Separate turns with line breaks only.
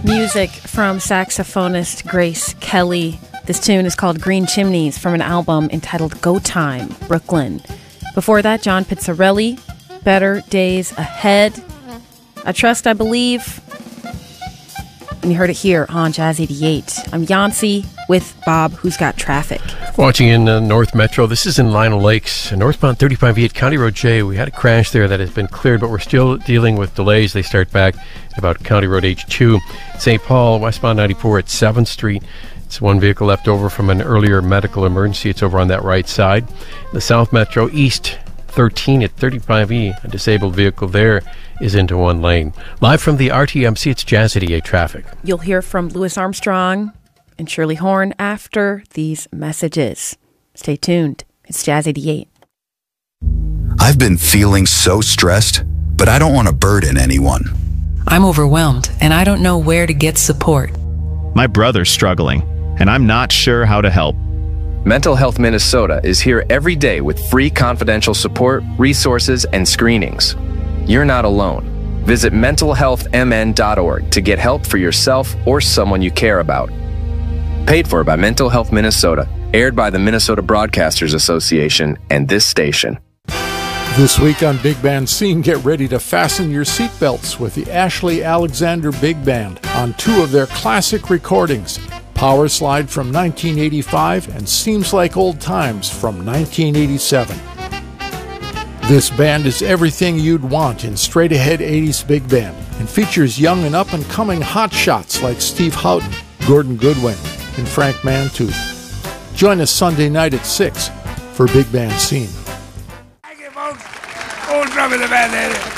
Music from saxophonist Grace Kelly. This tune is called Green Chimneys from an album entitled Go Time, Brooklyn. Before that, John Pizzarelli, Better Days Ahead. I Trust, I Believe. And you heard it here on Jazz 88. I'm Yancey with Bob, who's got traffic.
Watching in North Metro, this is in Lionel Lakes, northbound 35E County Road J. We had a crash there that has been cleared, but we're still dealing with delays. They start back at about County Road H2. St. Paul, westbound 94 at 7th Street. It's one vehicle left over from an earlier medical emergency. It's over on that right side. The South Metro, East 13 at 35E, a disabled vehicle there is into one lane. Live from the RTMC, it's Jazz 88 traffic.
You'll hear from Louis Armstrong and Shirley Horn after these messages. Stay tuned. It's Jazz 88.
I've been feeling so stressed, but I don't want to burden anyone.
I'm overwhelmed, and I don't know where to get support.
My brother's struggling, and I'm not sure how to help.
Mental Health Minnesota is here every day with free confidential support, resources, and screenings. You're not alone. Visit mentalhealthmn.org to get help for yourself or someone you care about. Paid for by Mental Health Minnesota, aired by the Minnesota Broadcasters Association and this station.
This week on Big Band Scene, get ready to fasten your seatbelts with the Ashley Alexander Big Band on two of their classic recordings, Power Slide from 1985 and Seems Like Old Times from 1987. This band is everything you'd want in straight-ahead 80s big band and features young and up-and-coming hotshots like Steve Houghton, Gordon Goodwin, and Frank Mantooth. Join us Sunday night at 6 for Big Band Scene.
Thank you, folks. Old drum in the band,